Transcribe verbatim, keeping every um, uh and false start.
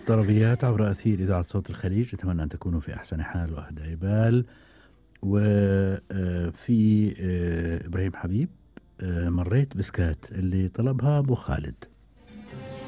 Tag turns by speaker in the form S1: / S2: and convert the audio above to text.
S1: طربيات عبر أثير إذاعة صوت الخليج، أتمنى أن تكونوا في أحسن حال وأهدى بال. وفي إبراهيم حبيب، آه، مريت بسكات اللي طلبها أبو خالد.